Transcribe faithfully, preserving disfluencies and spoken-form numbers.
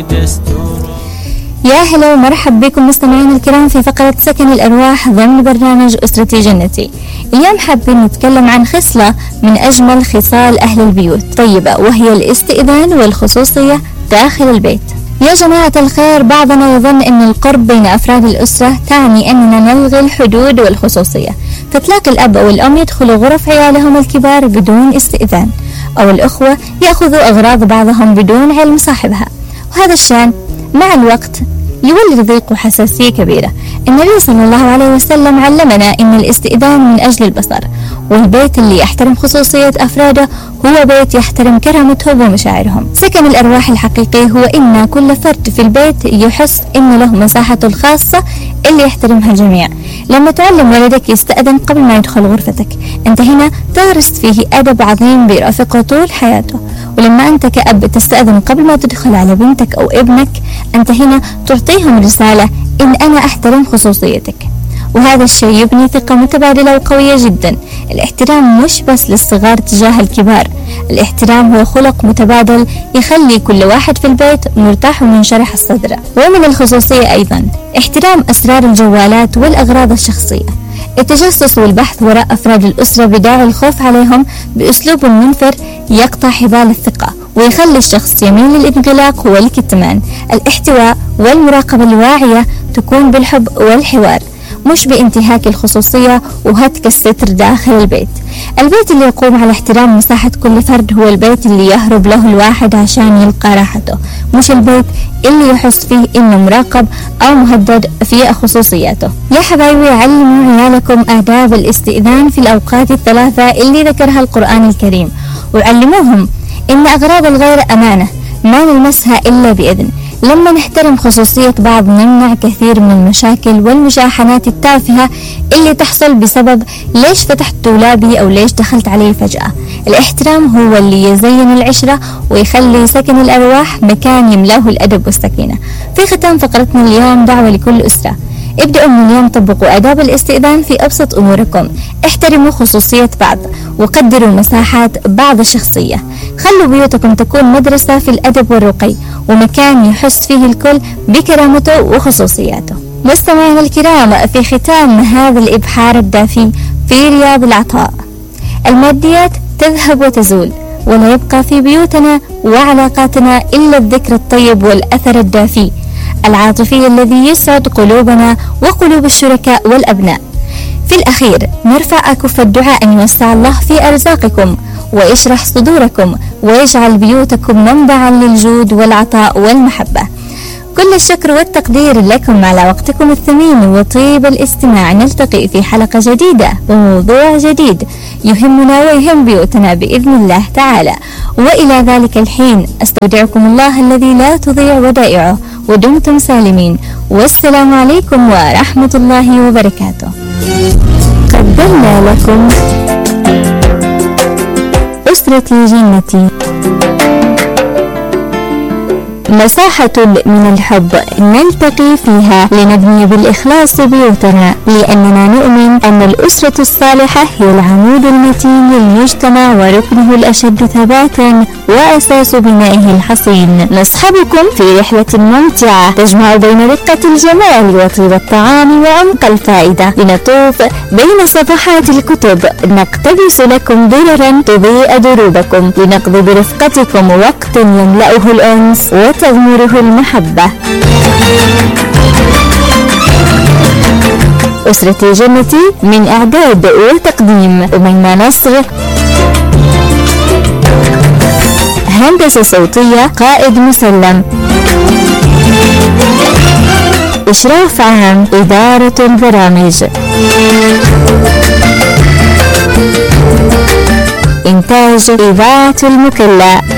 يا هلا ومرحب بكم مستمعين الكرام في فقرة سكن الأرواح ضمن برنامج أسرتي جنتي. اليوم حابين نتكلم عن خصلة من أجمل خصال أهل البيوت طيبة، وهي الاستئذان والخصوصية داخل البيت. يا جماعة الخير، بعضنا يظن أن القرب بين أفراد الأسرة تعني أننا نلغي الحدود والخصوصية، فتلاقي الأب أو الأم يدخلوا غرف عيالهم الكبار بدون استئذان، أو الأخوة يأخذوا أغراض بعضهم بدون علم صاحبها، وهذا الشأن مع الوقت يولد ضيق وحساسية كبيرة. النبي صلى الله عليه وسلم علمنا أن الاستئذان من أجل البصر، والبيت اللي يحترم خصوصية أفراده هو بيت يحترم كرامتهم ومشاعرهم. سكن الأرواح الحقيقي هو إن كل فرد في البيت يحس إن له مساحته الخاصة اللي يحترمها الجميع. لما تعلم ولدك يستأذن قبل ما يدخل غرفتك، أنت هنا تغرس فيه أدب عظيم بيرافقه طول حياته. ولما أنت كأب تستأذن قبل ما تدخل على بنتك أو ابنك، أنت هنا تعطيهم رسالة إن أنا أحترم خصوصيتك، وهذا الشيء يبني ثقة متبادلة وقوية جدا. الاحترام مش بس للصغار تجاه الكبار، الاحترام هو خلق متبادل يخلي كل واحد في البيت مرتاح ومنشرح الصدر. ومن الخصوصية أيضا احترام أسرار الجوالات والأغراض الشخصية. التجسس والبحث وراء أفراد الأسرة بداعي الخوف عليهم بأسلوب منفر يقطع حبال الثقة ويخلي الشخص يميل للانغلاق والكتمان. الاحتواء والمراقبة الواعية تكون بالحب والحوار، مش بانتهاك الخصوصية وهتك الستر داخل البيت. البيت اللي يقوم على احترام مساحة كل فرد هو البيت اللي يهرب له الواحد عشان يلقى راحته، مش البيت اللي يحس فيه انه مراقب او مهدد في خصوصياته. يا حبايبي، علموا عيالكم آداب الاستئذان في الأوقات الثلاثة اللي ذكرها القرآن الكريم، وعلموهم ان أغراض الغير أمانة ما نلمسها إلا بإذن. لما نحترم خصوصية بعض نمنع كثير من المشاكل والمشاحنات التافهة اللي تحصل بسبب ليش فتحت دولابي أو ليش دخلت عليه فجأة. الاحترام هو اللي يزين العشرة ويخلي سكن الأرواح مكان يملاه الأدب والسكينة. في ختام فقرتنا اليوم دعوة لكل أسرة، ابدأوا من اليوم طبقوا آداب الاستئذان في أبسط أموركم. احترموا خصوصية بعض وقدروا مساحات بعض الشخصية. خلوا بيوتكم تكون مدرسة في الأدب والرقي ومكان يحس فيه الكل بكرامته وخصوصياته. مستمعينا الكرام، في ختام هذا الإبحار الدافي في رياض العطاء، الماديات تذهب وتزول، ولا يبقى في بيوتنا وعلاقاتنا إلا الذكر الطيب والأثر الدافي العاطفي الذي يسعد قلوبنا وقلوب الشركاء والأبناء. في الأخير نرفع أكف الدعاء أن يوسع الله في أرزاقكم ويشرح صدوركم ويجعل بيوتكم منبعا للجود والعطاء والمحبة. كل الشكر والتقدير لكم على وقتكم الثمين وطيب الاستماع. نلتقي في حلقة جديدة وموضوع جديد يهمنا ويهم بيوتنا بإذن الله تعالى، وإلى ذلك الحين أستودعكم الله الذي لا تضيع ودائعه، ودمتم سالمين، والسلام عليكم ورحمة الله وبركاته. قدمنا لكم أسرتي جنتي، مساحة من الحب نلتقي فيها لنبني بالإخلاص بيوتنا، لأننا نؤمن أن الأسرة الصالحة هي العمود المتين للمجتمع وركنه الأشد ثباتا وأساس بنائه الحصين. نصحبكم في رحلة ممتعة تجمع بين رقة الجمال وطيب الطعام وعمق الفائدة، لنطوف بين صفحات الكتب نقتبس لكم دررا تضيء دروبكم، لنقضي برفقتكم وقت يملأه الأنس وتغمره المحبة. أسرتي جنتي من إعداد وتقديم أميمة نصر، هندسة صوتية قائد مسلم، إشراف عام إدارة البرامج، إنتاج إذاعة المكلا.